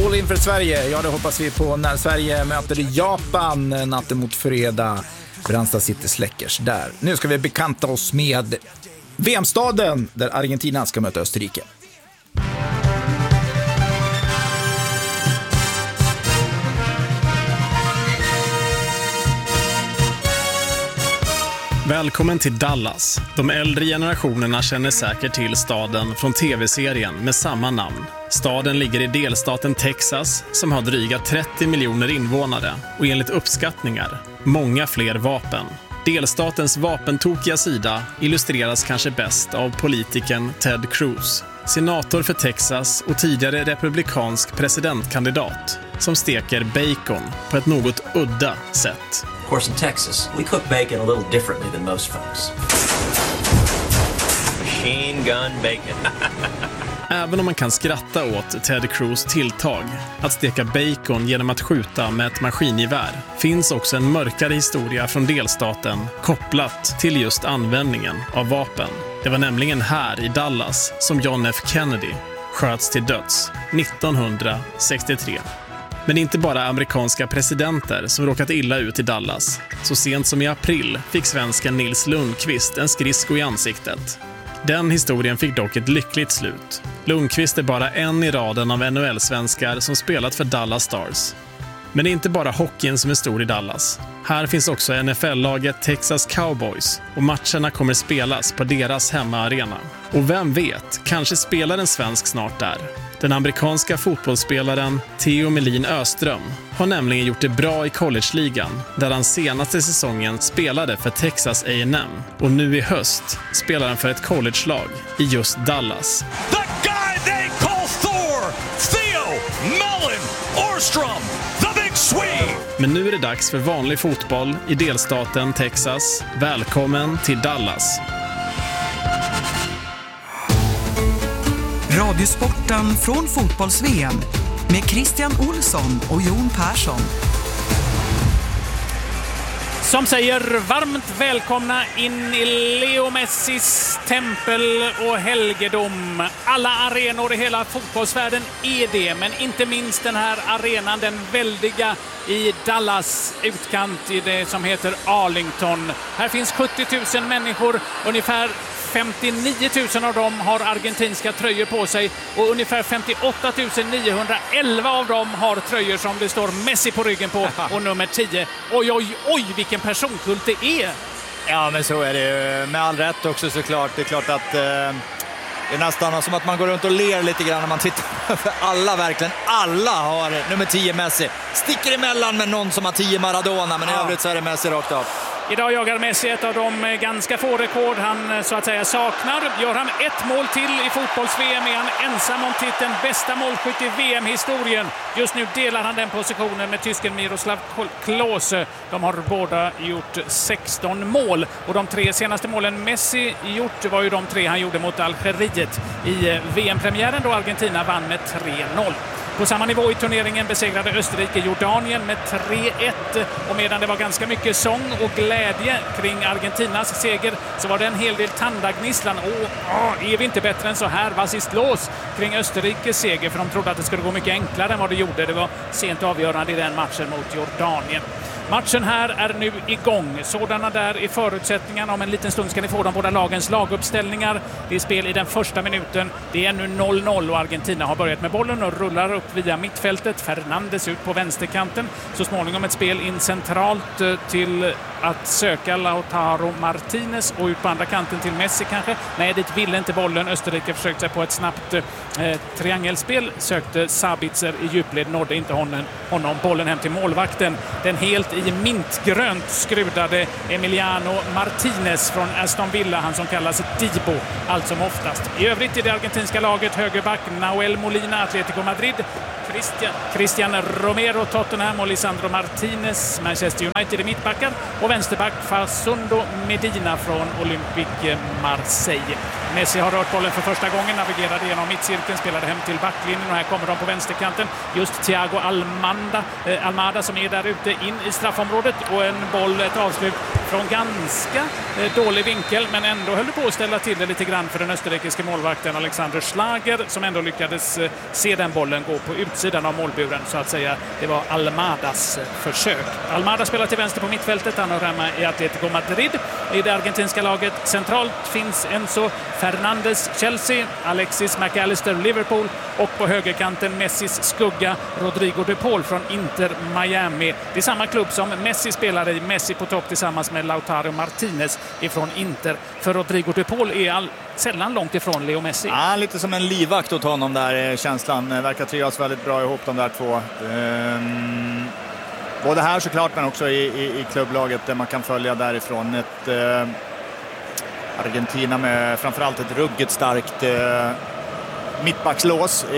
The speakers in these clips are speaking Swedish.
all in för Sverige. Ja, det hoppas vi på när Sverige möter Japan natten mot fredag. Brandsta City Släckers där. Nu ska vi bekanta oss med VM-staden där Argentina ska möta Österrike. Välkommen till Dallas. De äldre generationerna känner säkert till staden från tv-serien med samma namn. Staden ligger i delstaten Texas som har dryga 30 miljoner invånare och enligt uppskattningar många fler vapen. Delstatens vapentokiga sida illustreras kanske bäst av politikern Ted Cruz, senator för Texas och tidigare republikansk presidentkandidat som steker bacon på ett något udda sätt. Of course, in Texas, we cook bacon a little differently than most folks. Machine gun bacon. Även om man kan skratta åt Ted Cruz tilltag att steka bacon genom att skjuta med ett maskingevär finns också en mörkare historia från delstaten kopplat till just användningen av vapen. Det var nämligen här i Dallas som John F. Kennedy sköts till döds 1963. Men inte bara amerikanska presidenter som råkat illa ut i Dallas. Så sent som i april fick svensken Nils Lundqvist en skridsko i ansiktet. Den historien fick dock ett lyckligt slut. Lundqvist är bara en i raden av NHL-svenskar som spelat för Dallas Stars. Men det är inte bara hockeyn som är stor i Dallas. Här finns också NFL-laget Texas Cowboys och matcherna kommer spelas på deras hemmaarena. Och vem vet, kanske spelar en svensk snart där. Den amerikanska fotbollsspelaren Theo Melin Öström har nämligen gjort det bra i college-ligan där han senaste säsongen spelade för Texas A&M och nu i höst spelar han för ett college-lag i just Dallas. The guy they call Thor, Theo Melin Öström, the big Swede. Men nu är det dags för vanlig fotboll i delstaten Texas. Välkommen till Dallas. Radiosporten från fotbolls-VM med Christian Olsson och Jon Persson. Som säger varmt välkomna in i Leo Messis tempel och helgedom. Alla arenor i hela fotbollsvärlden är det, men inte minst den här arenan, den väldiga i Dallas utkant i det som heter Arlington. Här finns 70 000 människor, ungefär 59 000 av dem har argentinska tröjor på sig och ungefär 58 911 av dem har tröjor som det står Messi på ryggen på och nummer 10. Oj, oj, oj, vilken personkult det är! Ja, men så är det ju. Med all rätt också såklart. Det är klart att det är nästan som att man går runt och ler lite grann när man tittar. För alla, verkligen alla har nummer 10 Messi. Sticker emellan med någon som har 10 Maradona, men i övrigt så är det Messi rakt av. Idag jagar Messi ett av de ganska få rekord han så att säga saknar. Gör han ett mål till i fotbolls-VM är han ensam om titeln bästa målskytt i VM-historien. Just nu delar han den positionen med tysken Miroslav Klose. De har båda gjort 16 mål och de 3 senaste målen Messi gjort var ju de 3 han gjorde mot Algeriet i VM-premiären då Argentina vann med 3-0. På samma nivå i turneringen besegrade Österrike Jordanien med 3-1 och medan det var ganska mycket sång och glädje kring Argentinas seger så var det en hel del tandagnisslan. Är vi inte bättre än så här? Vad sist lås kring Österrikes seger, för de trodde att det skulle gå mycket enklare än vad det gjorde. Det var sent avgörande i den matchen mot Jordanien. Matchen här är nu igång. Sådana där är förutsättningarna. Om en liten stund ska ni få de båda lagens laguppställningar. Det är spel i den första minuten. Det är nu 0-0 och Argentina har börjat med bollen och rullar upp via mittfältet. Fernandes ut på vänsterkanten. Så småningom ett spel in centralt till att söka Lautaro Martinez och ut på andra kanten till Messi kanske. Nej, dit ville inte bollen. Österrike försökte sig på ett snabbt triangelspel. Sökte Sabitzer i djupled, nådde inte honom. Bollen hem till målvakten. Den helt i mintgrönt skrudade Emiliano Martinez från Aston Villa, han som kallas Dibo, allt som oftast. I övrigt i det argentinska laget högerback Nahuel Molina, Atletico Madrid, Cristian Romero, Tottenham och Lisandro Martinez, Manchester United i mittbackar, och vänsterback Facundo Medina från Olympique Marseille. Messi har rört bollen för första gången, navigerade genom mittcirkeln, spelade hem till backlinjen och här kommer de på vänsterkanten. Just Thiago Almada som är där ute in i straffområdet och en boll, ett avslut från ganska dålig vinkel, men ändå höll på att ställa till det lite grann för den österrikiske målvakten Alexander Schlager som ändå lyckades se den bollen gå på utsidan av målburen så att säga. Det var Almadas försök. Almada spelar till vänster på mittfältet, han hör hemma i Atletico Madrid i det argentinska laget. Centralt finns Enzo Fernandez, Chelsea, Alexis McAllister, Liverpool och på högerkanten Messis skugga Rodrigo de Paul från Inter Miami. Det är samma klubb som Messi spelar i. Messi på topp tillsammans med Lautaro Martinez ifrån Inter. För Rodrigo de Paul är sällan långt ifrån Leo Messi. Ja, lite som en livvakt åt honom där, känslan. Verkar trivas väldigt bra ihop de där två. Både här såklart men också i klubblaget där man kan följa därifrån ett Argentina med framförallt ett ruggigt starkt mittbackslås.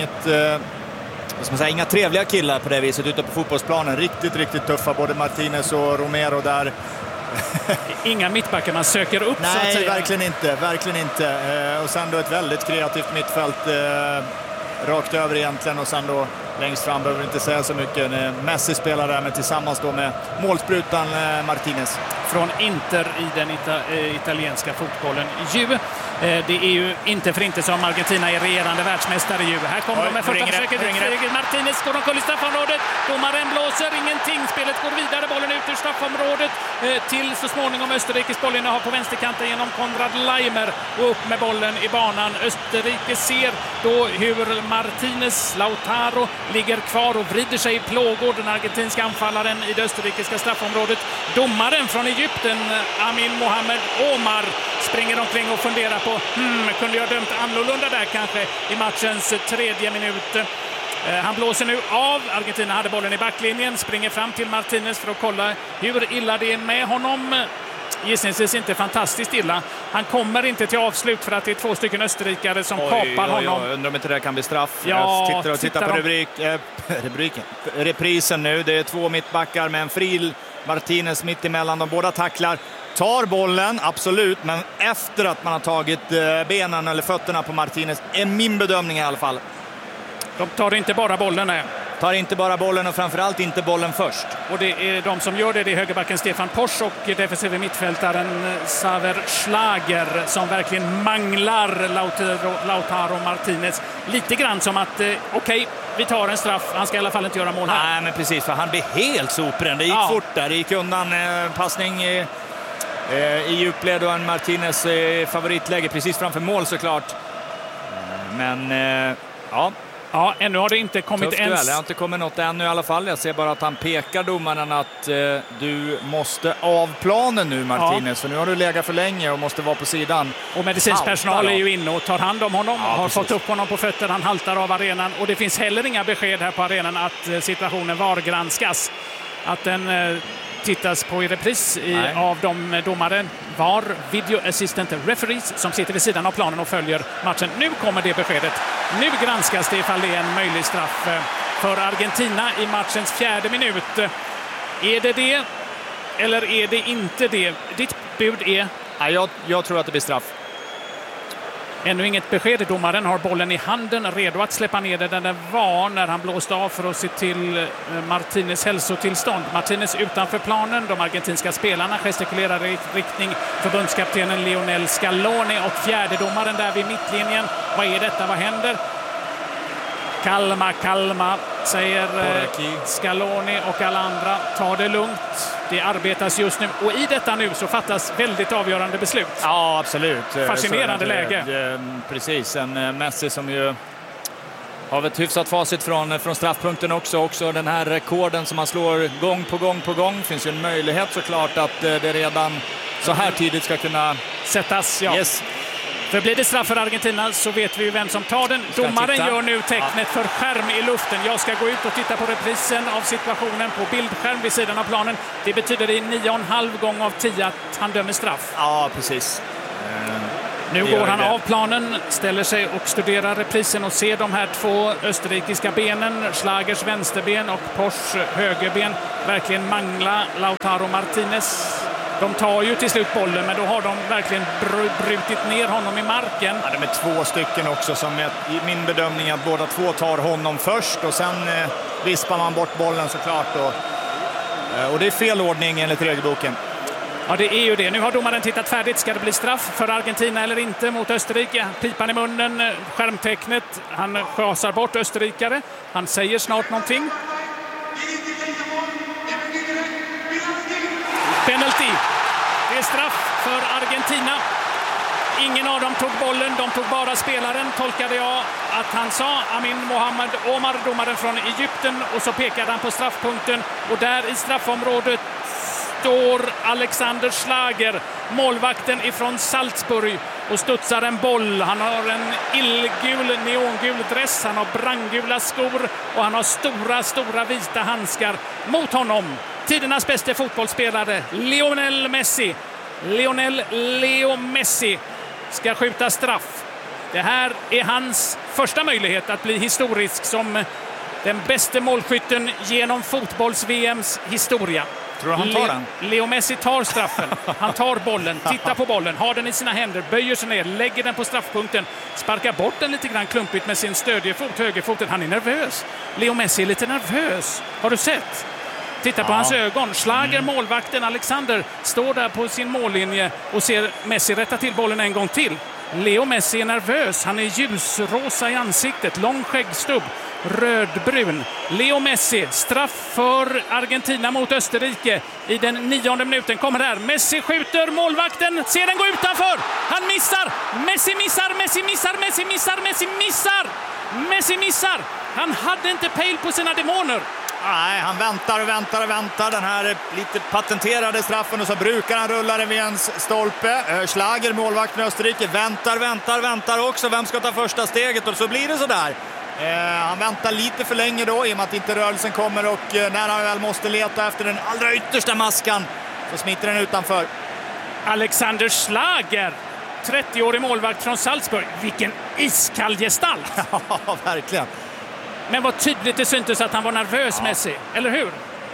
Inga trevliga killar på det viset ute på fotbollsplanen. Riktigt tuffa, både Martinez och Romero där. Inga mittbackar man söker upp. Nej, så att säga. verkligen inte. Och sen då ett väldigt kreativt mittfält rakt över egentligen och sen då längst fram behöver vi inte säga så mycket. Messi spelar där med tillsammans då med målsprutan Martinez. Från Inter i den italienska fotbollen. Det är ju inte för inte som Argentina är regerande världsmästare. Här kommer de med första försöket. Martinez går omkull i straffområdet. Domaren blåser ingenting. Spelet går vidare. Bollen ut ur straffområdet till så småningom Österrikes bollinnehav på vänsterkanten genom Konrad Leimer och upp med bollen i banan. Österrike ser då hur Martinez, Lautaro ligger kvar och vrider sig i plågor. Den argentinska anfallaren i det österrikiska straffområdet. Domaren från Egypten, Amin Mohamed Omar, springer omkring och funderar på kunde jag dömt annorlunda där kanske i matchens tredje minut. Han blåser nu av. Argentina hade bollen i backlinjen, springer fram till Martinez för att kolla hur illa det är med honom. Gissningsvis inte fantastiskt illa. Han kommer inte till avslut för att det är 2 stycken österrikare som kapar honom. Undrar om inte det kan bli straff. Ja, jag tittar på reprisen nu. Det är 2 mittbackar med en fri Martinez mitt emellan. De båda tacklar. Tar bollen, absolut, men efter att man har tagit benen eller fötterna på Martinez är min bedömning i alla fall. De tar inte bara bollen, nej. Tar inte bara bollen och framförallt inte bollen först. Och det är de som gör det är högerbacken Stefan Posch och defensiva mittfältaren Xaver Schlager som verkligen manglar Lautaro Martinez. Lite grann som att, okej, vi tar en straff. Han ska i alla fall inte göra mål här. Nej, men precis, för han blir helt sopren. Det gick fort där. Det gick undan passning i djupled och en Martinez favoritläge precis framför mål såklart. Men ja. Ja, ännu har det inte kommit ens. Det har inte kommit något ännu i alla fall. Jag ser bara att han pekar domaren att du måste av planen nu, Martinez. För nu har du legat för länge och måste vara på sidan. Och medicinsk personal är ju inne och tar hand om honom. Har precis. fått upp honom på fötter. Han haltar av arenan. Och det finns heller inga besked här på arenan att situationen VAR-granskas. Att den tittas på i repris av de domare VAR, Video Assistant Referees, som sitter vid sidan av planen och följer matchen. Nu kommer det beskedet. Nu granskas det ifall det är en möjlig straff för Argentina i matchens 4:e minut. Är det eller är det inte det? Ditt bud är? Jag tror att det blir straff. Ännu inget besked. Domaren har bollen i handen, redo att släppa ner den där den var när han blåste av för att se till Martinez hälsotillstånd. Martinez utanför planen. De argentinska spelarna gestikulerar i riktning förbundskaptenen Lionel Scaloni och fjärdedomaren där vid mittlinjen. Vad är detta? Vad händer? Kalma, säger Scaloni och alla andra. Ta det lugnt. Det arbetas just nu. Och i detta nu så fattas väldigt avgörande beslut. Ja, absolut. Fascinerande läge. Precis. En Messi som ju har ett hyfsat facit från straffpunkten också. Den här rekorden som man slår gång på gång. Finns ju en möjlighet såklart att det redan så här tidigt ska kunna sättas. Ja. Yes. För blir det straff för Argentina så vet vi ju vem som tar den. Domaren gör nu tecknet för skärm i luften. Jag ska gå ut och titta på reprisen av situationen på bildskärm vid sidan av planen. Det betyder i 9,5 gånger av 10 att han dömer straff. Ja, precis. Nu går han av planen, ställer sig och studerar reprisen och ser de här två österrikiska benen, Schlagers vänsterben och Posch högerben, verkligen mangla Lautaro Martinez. De tar ju till slut bollen, men då har de verkligen brutit ner honom i marken. Ja, det är 2 stycken också som i min bedömning att båda två tar honom först och sen vispar man bort bollen såklart. Och det är fel ordning enligt regelboken. Ja, det är ju det. Nu har domaren tittat färdigt. Ska det bli straff för Argentina eller inte mot Österrike? Pipan i munnen, skärmtecknet. Han schasar bort österrikare. Han säger snart någonting. Penalty. Det är straff för Argentina. Ingen av dem tog bollen, de tog bara spelaren, tolkade jag att han sa. Amin Mohamed Omar, domaren från Egypten, och så pekade han på straffpunkten. Och där i straffområdet står Alexander Schlager, målvakten ifrån Salzburg, och studsar en boll. Han har en illgul, neongul dress, han har brandgula skor och han har stora vita handskar. Mot honom, tidernas bästa fotbollsspelare, Lionel Messi ska skjuta straff. Det här är hans första möjlighet att bli historisk som den bästa målskytten genom fotbolls-VMs historia. Tror han tar den? Leo Messi tar straffen. Han tar bollen, tittar på bollen, har den i sina händer, böjer sig ner, lägger den på straffpunkten, sparkar bort den lite grann klumpigt med sin stödjefot, högerfoten. Han är nervös. Leo Messi är lite nervös. Har du sett? Titta på hans ögon. Schlager, målvakten Alexander, står där på sin mållinje och ser Messi rätta till bollen en gång till. Leo Messi är nervös. Han är ljusrosa i ansiktet, lång skäggstubb, rödbrun. Leo Messi, straff för Argentina mot Österrike i den 9:e minuten. Kommer här. Messi skjuter, målvakten ser den gå utanför. Han missar. Messi missar. Han hade inte pejl på sina demoner. Nej, han väntar den här lite patenterade straffen och så brukar han rulla den vid en stolpe. Schlager, målvakten i Österrike, väntar också. Vem ska ta första steget? Och så blir det så där. Han väntar lite för länge då i och med att inte rörelsen kommer, och när han väl måste leta efter den allra yttersta maskan så smiter den utanför. Alexander Schlager, 30-årig målvakt från Salzburg. Vilken iskall gestalt! Ja, verkligen. Men vad tydligt det syntes att han var nervös, Messi, eller hur?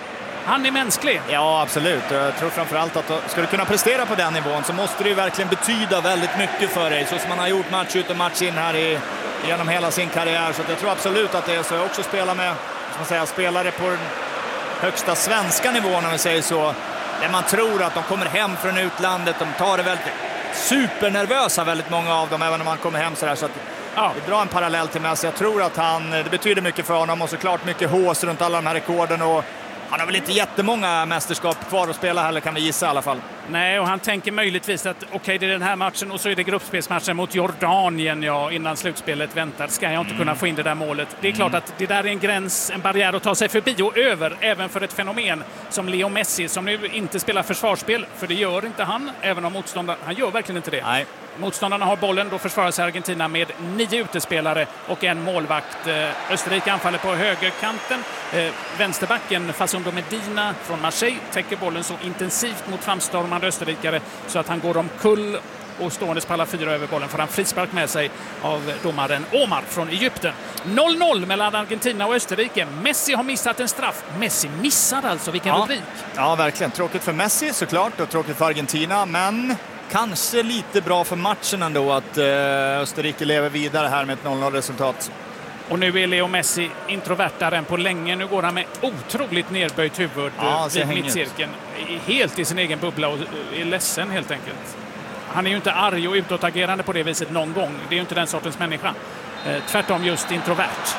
Han är mänsklig. Ja, absolut. Jag tror framförallt att ska du kunna prestera på den nivån så måste det ju verkligen betyda väldigt mycket för dig. Så som man har gjort match ut och match in här genom hela sin karriär. Så jag tror absolut att det är så. Jag också spelar med spelare på den högsta svenska nivån, om vi säger så. Där man tror att de kommer hem från utlandet. De tar det väldigt supernervösa, väldigt många av dem, även om man kommer hem så där. Så att vi drar en parallell till Messi. Jag tror att det betyder mycket för honom, och såklart mycket hås runt alla de här rekorden, och han har väl inte jättemånga mästerskap kvar att spela heller, kan vi gissa i alla fall. Nej, och han tänker möjligtvis att okej, det är den här matchen och så är det gruppspelsmatchen mot Jordanien innan slutspelet väntar. Ska jag inte kunna få in det där målet? Det är klart att det där är en gräns, en barriär att ta sig förbi och över, även för ett fenomen som Leo Messi, som nu inte spelar försvarsspel, för det gör inte han, även om motståndaren, han gör verkligen inte det. Nej. Motståndarna har bollen, då försvarar sig Argentina med 9 utespelare och en målvakt. Österrike anfaller på högerkanten. Vänsterbacken Facundo Medina från Marseille täcker bollen så intensivt mot framstormande österrikare så att han går omkull, och ståendes på alla 4 över bollen får han frispark med sig av domaren Omar från Egypten. 0-0 mellan Argentina och Österrike. Messi har missat en straff. Messi missade alltså, vilken rubrik. Ja, verkligen. Tråkigt för Messi såklart, och tråkigt för Argentina, men kanske lite bra för matchen ändå att Österrike lever vidare här med ett 0-0-resultat. Och nu är Leo Messi introvertare än på länge. Nu går han med otroligt nerböjt huvud vid mittcirkeln. Helt i sin egen bubbla och är ledsen helt enkelt. Han är ju inte arg och utåtagerande på det viset någon gång. Det är ju inte den sortens människa. Tvärtom just introvert.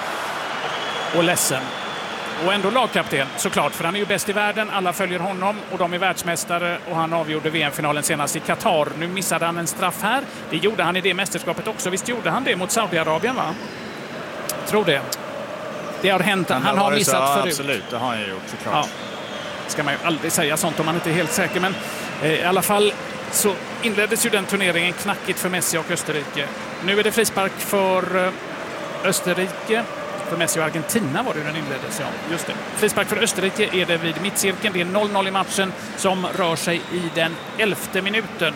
Och ledsen. Och ändå lagkapten, såklart, för han är ju bäst i världen. Alla följer honom och de är världsmästare, och han avgjorde VM-finalen senast i Qatar. Nu missade han en straff här. Det gjorde han i det mästerskapet också. Visst gjorde han det mot Saudiarabien, va? Tror det. Det har hänt. Han har missat förut. Absolut, det har han ju gjort såklart. Ja. Ska man ju aldrig säga sånt om man inte är helt säker, men i alla fall så inleddes ju den turneringen knackigt för Messi och Österrike. Nu är det frispark för Österrike. För Messi och Argentina var det den inleddes, ja. Just det. Frispark för Österrike är det vid mittcirkeln. Det är 0-0 i matchen som rör sig i den 11:e minuten.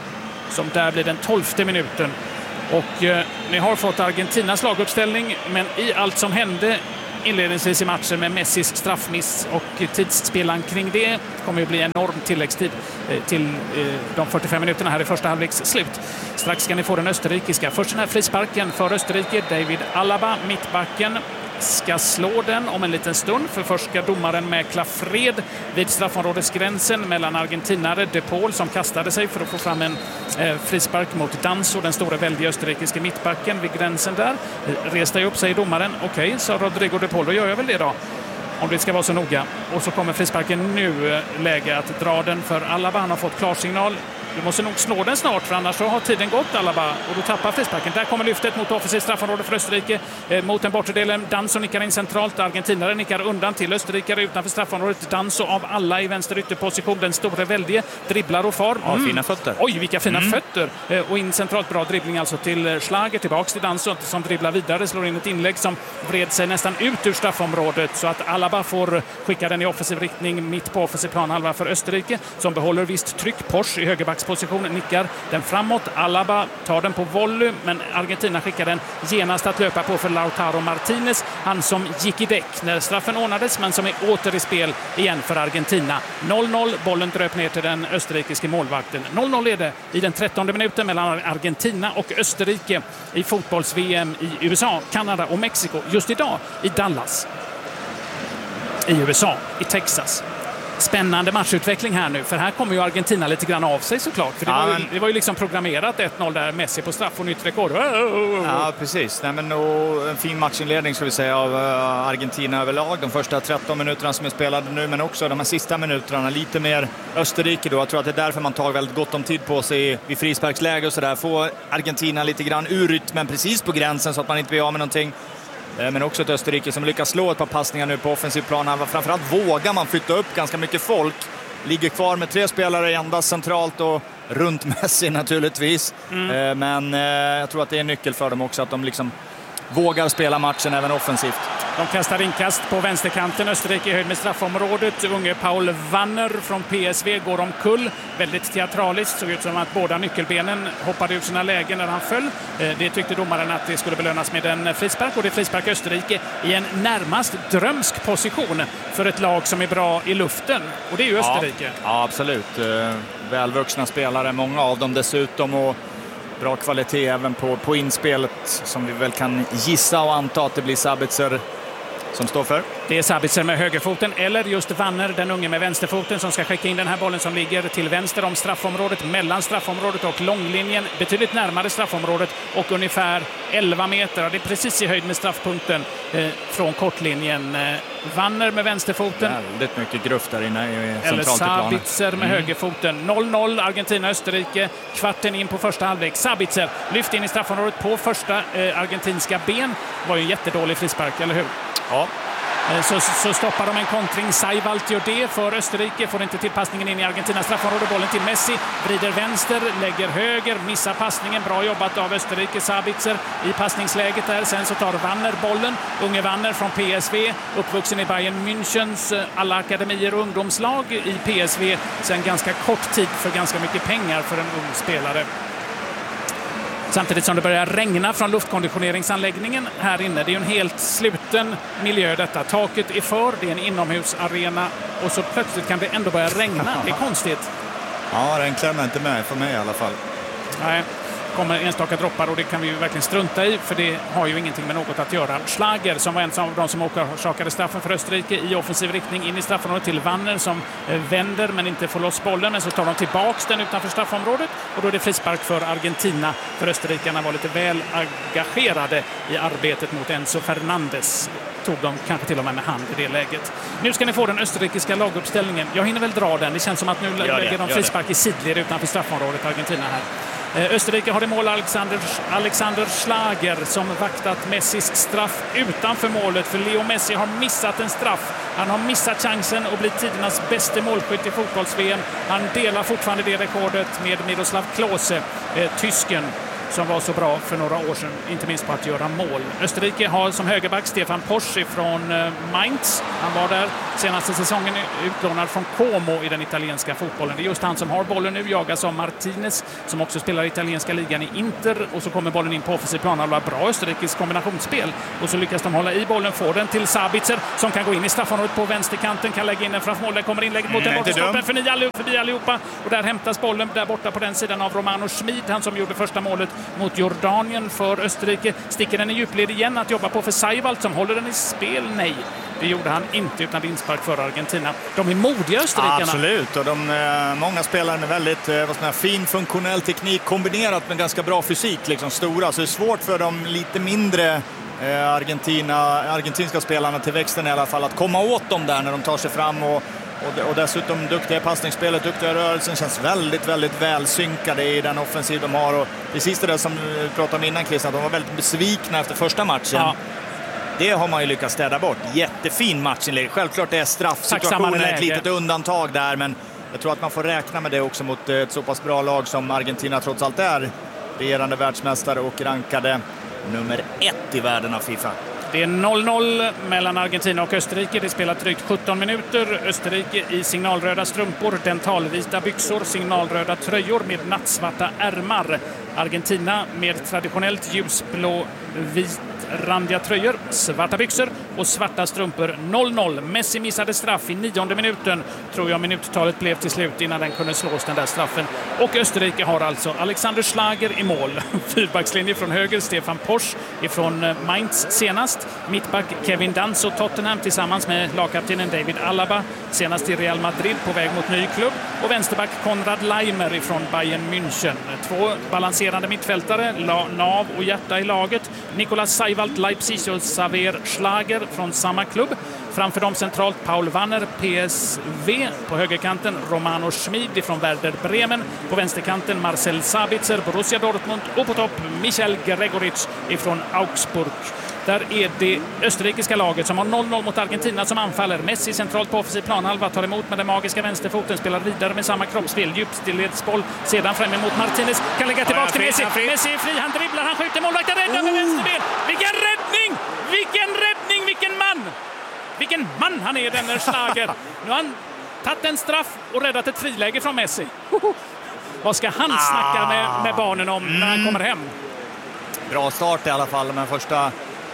som där blir den 12:e minuten. Och ni har fått Argentinas laguppställning, men i allt som hände inledningsvis i matchen med Messis straffmiss och tidsspelaren kring det kommer att bli enorm tilläggstid till de 45 minuterna här i första halvleks slut. Strax ska ni få den österrikiska. Först den här frisparken för Österrike. David Alaba, mittbacken, ska slå den om en liten stund, för först ska domaren mäkla fred vid straffområdesgränsen mellan argentinare De Paul som kastade sig för att få fram en frispark mot Danso, den stora väldiga österrikiska mittbacken vid gränsen där. Reste upp sig domaren. Okej, sa Rodrigo De Paul, då gör jag väl det då, om det ska vara så noga. Och så kommer frisparken nu, läge att dra den för Alaba. Han har fått klarsignal. Du måste nog slå den snart, för annars så har tiden gått, Alaba, och då tappar frisparken. Där kommer lyftet mot offensivt straffområde för Österrike. Mot den bortre delen. Danso nickar in centralt. Argentinare nickar undan till österrikare utanför straffområdet. Danso av alla i vänster ytterposition. Den stora väldige dribblar och far. Ja, fina fötter. Oj, vilka fina fötter. Och in centralt, bra dribbling alltså till Schlager. Tillbaks till Danso som dribblar vidare. Slår in ett inlägg som vred sig nästan ut ur straffområdet, så att Alaba får skicka den i offensiv riktning mitt på offensiv planhalva för Österrike, som behåller visst tryck. Porsche i högerbacksposition nickar den framåt. Alaba tar den på volley, men Argentina skickar den genast att löpa på för Lautaro Martinez, han som gick i däck när straffen ordnades, men som är åter i spel igen för Argentina. 0-0, bollen dröp ner till den österrikiske målvakten. 0-0 är det i den 13:e minuten mellan Argentina och Österrike i fotbolls-VM i USA, Kanada och Mexiko. Just idag i Dallas i USA, i Texas. Spännande matchutveckling här nu, för här kommer ju Argentina lite grann av sig såklart. För det var ju liksom programmerat 1-0 där, Messi på straff och nytt rekord. Ja, precis. Nej, men, en fin matchinledning ska vi säga av Argentina överlag. De första 13 minuterna som är spelade nu, men också de här sista minuterna lite mer Österrike då. Jag tror att det är därför man tar väldigt gott om tid på sig vid frisparksläge och sådär. Få Argentina lite grann ur rytmen precis på gränsen så att man inte blir av med någonting. Men också ett Österrike som lyckas slå ett par passningar nu på offensiv plan. Framförallt vågar man flytta upp ganska mycket folk. Ligger kvar med 3 spelare endast centralt och runt Messi naturligtvis. Men jag tror att det är en nyckel för dem också, att de liksom vågar spela matchen även offensivt. De kastar inkast på vänsterkanten. Österrike i höjd med straffområdet. Unge Paul Wanner från PSV går omkull. Väldigt teatraliskt. Såg ut som att båda nyckelbenen hoppade ut sina lägen när han föll. Det tyckte domaren att det skulle belönas med en frispark. Och det är frispark Österrike i en närmast drömsk position för ett lag som är bra i luften. Och det är ju Österrike. Ja, absolut. Välvuxna spelare, många av dem dessutom. Och bra kvalitet även på inspelet, som vi väl kan gissa och anta att det blir Sabitzer som står för. Det är Sabitzer med högerfoten, eller just Wanner, den unge med vänsterfoten, som ska skicka in den här bollen som ligger till vänster om straffområdet, mellan straffområdet och långlinjen, betydligt närmare straffområdet och ungefär 11 meter. Det är precis i höjd med straffpunkten från kortlinjen. Wanner med vänsterfoten. Väldigt mycket gruff där inne centralt eller i planen. Sabitzer med högerfoten. 0-0 Argentina-Österrike. Kvarten in på första halvlek. Sabitzer lyft in i straffområdet på första argentinska ben. Det var ju en jättedålig frispark, eller hur? Ja. Så stoppar de en kontring. Seiwald gör det för Österrike. Får inte tillpassningen in i Argentinas straffområde. Bollen till Messi. Vrider vänster, lägger höger. Missar passningen. Bra jobbat av Österrike. Sabitzer i passningsläget där. Sen så tar Wanner bollen. Unge Wanner från PSV. Uppvuxen i Bayern Münchens alla akademier och ungdomslag i PSV. Sen ganska kort tid för ganska mycket pengar för en ung spelare. Samtidigt som det börjar regna från luftkonditioneringsanläggningen här inne. Det är ju en helt sluten miljö detta. Taket är det är en inomhusarena och så plötsligt kan det ändå börja regna. Det är konstigt. Ja, den klämmer inte med för mig i alla fall. Nej, kommer enstaka droppar och det kan vi ju verkligen strunta i, för det har ju ingenting med något att göra. Schlager, som var en av de som orsakade straffen för Österrike, i offensiv riktning in i straffområdet till Wanner, som vänder men inte får loss bollen, men så tar de tillbaks den utanför straffområdet och då är det frispark för Argentina, för österrikarna var lite väl engagerade i arbetet mot Enzo Fernandes. Tog de kanske till och med hand i det läget. Nu ska ni få den österrikiska laguppställningen. Jag hinner väl dra den. Det känns som att nu lägger de frispark i sidled utanför straffområdet, Argentina här. Österrike har i mål Alexander Schlager, som vaktat Messis straff utanför målet, för Leo Messi har missat en straff. Han har missat chansen att bli tidernas bästa målskytt i fotbolls-VM. Han delar fortfarande det rekordet med Miroslav Klose, tysken. som var så bra för några år sedan, inte minst på att göra mål. Österrike har som högerback Stefan Posch från Mainz. Han var där senaste säsongen utlånad från Como i den italienska fotbollen. Det är just han som har bollen nu, jagas av Martinez som också spelar i italienska ligan i Inter, och så kommer bollen in på offensiv plan. Det var bra österrikisk kombinationsspel och så lyckas de hålla i bollen, får den till Sabitzer som kan gå in i straffområdet på vänsterkanten, kan lägga in den framför mål. Där kommer inlägget mot den bortastoppen förbi allihopa, och där hämtas bollen där borta på den sidan av Romano Schmid, han som gjorde första målet mot Jordanien för Österrike. Sticker den i djupled igen att jobba på för Seiwald som håller den i spel? Nej, det gjorde han inte, utan det inspark för Argentina. De är modiga österrikarna. Absolut, och många spelare med väldigt fin funktionell teknik kombinerat med ganska bra fysik, liksom stora, så det är svårt för de lite mindre argentinska spelarna till växten i alla fall att komma åt dem där när de tar sig fram, och dessutom duktiga passningsspelet, duktiga rörelsen, känns väldigt, väldigt välsynkade i den offensiv de har. Och precis det där som du pratade om innan, Christian, att de var väldigt besvikna efter första matchen. Ja. Det har man ju lyckats städa bort. Jättefin matchinlägg. Självklart är straffsituationen ett litet undantag där, men jag tror att man får räkna med det också mot ett så pass bra lag som Argentina trots allt är. Regerande världsmästare och rankade nummer 1 i världen av FIFA. Det är 0-0 mellan Argentina och Österrike. Det spelar drygt 17 minuter. Österrike i signalröda strumpor, dentalvita byxor, signalröda tröjor med nattsvarta ärmar. Argentina med traditionellt ljusblå vitrandiga tröjor, svarta byxor och svarta strumpor. 0-0. Messi missade straff i 9:e minuten. Tror jag minuttalet blev till slut innan den kunde slås, den där straffen. Och Österrike har alltså Alexander Schlager i mål. Fyrbackslinje från höger, Stefan Posch ifrån Mainz senast. Mittback Kevin Danso, Tottenham, tillsammans med lagkaptenen David Alaba, senast i Real Madrid på väg mot ny klubb. Och vänsterback Konrad Laimer ifrån Bayern München. Två balanserande mittfältare, nav och hjärta i laget. Nicolas Seiwald, Leipzig, och Xaver Schlager från samma klubb. Framför dem centralt Paul Wanner, PSV. På högerkanten Romano Schmid från Werder Bremen. På vänsterkanten Marcel Sabitzer, Borussia Dortmund. Och på topp Michael Gregoritsch ifrån Augsburg. Där är det österrikiska laget som har 0-0 mot Argentina som anfaller. Messi centralt på offensiv planhalva, tar emot med den magiska vänsterfoten, spelar vidare med samma kroppsspel. Djupstilledsboll, sedan fram emot Martinez, kan lägga tillbaka till Messi. Messi är fri, han dribblar, han skjuter, målvakten räddar med vänsterben. Vilken räddning! Vilken räddning! Vilken man! Vilken man han är, den Schlager. Nu har han tagit en straff och räddat ett friläge från Messi. Vad ska han snacka med barnen om när han kommer hem? Bra start i alla fall, men första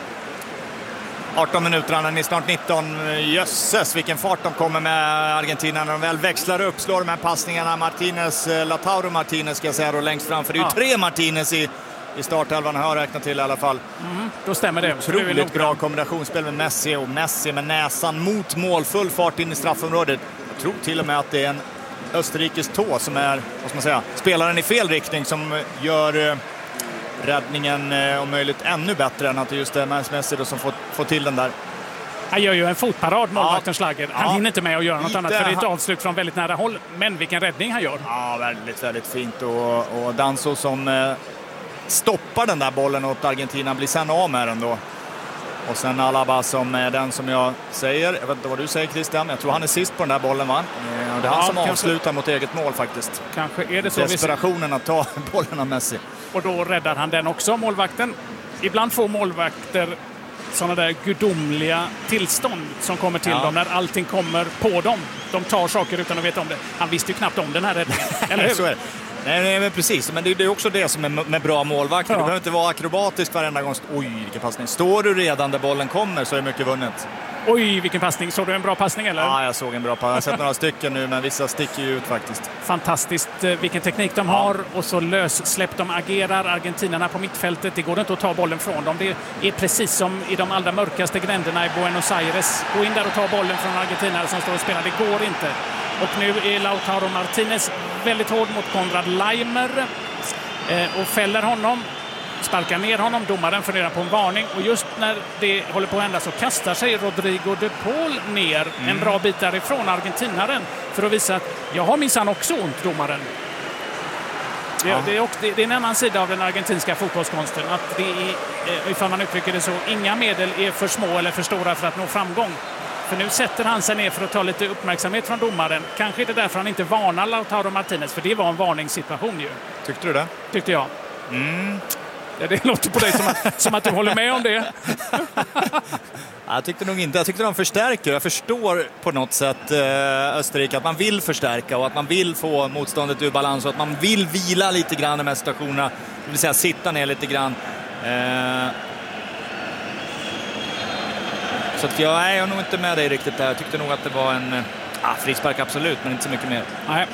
18 minuter, han är snart 19. Jösses, vilken fart de kommer med Argentina när de väl växlar upp, slår de här passningarna. Martinez, Lautaro Martinez ska jag säga då, längst fram, för det är ju 3 Martinez i startelvan, har jag räknat till i alla fall. Då stämmer det. Otroligt bra kombinationsspel med Messi, och Messi med näsan mot mål, full fart in i straffområdet. Jag tror till och med att det är en österrikisk tå som är, vad ska man säga, spelaren i fel riktning som gör räddningen om möjligt ännu bättre än att det just är Messi då som får till den där. Han gör ju en fotparad, målvakten Schlager. Han hinner inte med att göra något annat, för det är ett avslut från väldigt nära håll. Men vilken räddning han gör. Ja, väldigt, väldigt fint. Och Danso som stoppar den där bollen åt Argentina blir sen av med den då. Och sen Alaba som är den som jag säger, jag vet inte vad du säger Christian, jag tror han är sist på den där bollen, va? Det är han som avslutar mot eget mål faktiskt. Kanske är det så. Desperationen att ta bollen av Messi. Och då räddar han den också, målvakten. Ibland får målvakter sådana där gudomliga tillstånd som kommer till dem när allting kommer på dem. De tar saker utan att veta om det. Han visste ju knappt om den här räddningen, eller hur? Så är det. Nej, men precis. Men det är också det som är med bra målvakter. Du behöver inte vara akrobatisk varenda gång. Oj, vilken passning. Står du redan där bollen kommer så är mycket vunnet. Oj, vilken passning. Såg du en bra passning eller? Ja, jag såg en bra passning. Jag har sett några stycken nu, men vissa sticker ju ut faktiskt. Fantastiskt vilken teknik de har, och så lössläppt de agerar. Argentinarna på mittfältet, det går inte att ta bollen från dem. Det är precis som i de allra mörkaste gränderna i Buenos Aires. Gå in där och ta bollen från argentinare som står och spelar. Det går inte. Och nu är Lautaro Martinez väldigt hård mot Konrad Laimer och fäller honom. Sparkar ner honom, domaren funderar på en varning, och just när det håller på att hända så kastar sig Rodrigo de Paul ner en bra bit därifrån, argentinaren, för att visa att jag har minsann också ont, domaren. Det är en annan sida av den argentinska fotbollskonsten, att det är, ifall man uttrycker det så, inga medel är för små eller för stora för att nå framgång. För nu sätter han sig ner för att ta lite uppmärksamhet från domaren. Kanske är det därför han inte varnar Lautaro Martinez, för det var en varningssituation ju. Tyckte du det? Tyckte jag. Ja, det låter på dig som att du håller med om det. Jag tyckte nog inte. Jag tyckte de förstärker. Jag förstår på något sätt Österrike att man vill förstärka och att man vill få motståndet ur balans och att man vill vila lite grann i de här stationerna. Det vill säga sitta ner lite grann. Så att jag är nog inte med dig riktigt där. Jag tyckte nog att det var en frispark absolut, men inte så mycket mer. Nej.